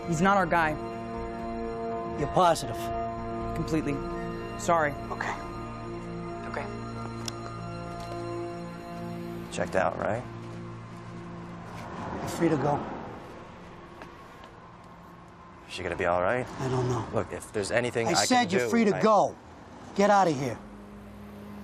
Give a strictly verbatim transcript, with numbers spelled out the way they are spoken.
He's not our guy. You're positive? Completely. Sorry. Okay. Okay. Checked out, right? You're free to go. Is she gonna be all right? I don't know. Look, if there's anything I, I can said you're do, free to I... go. Get out of here.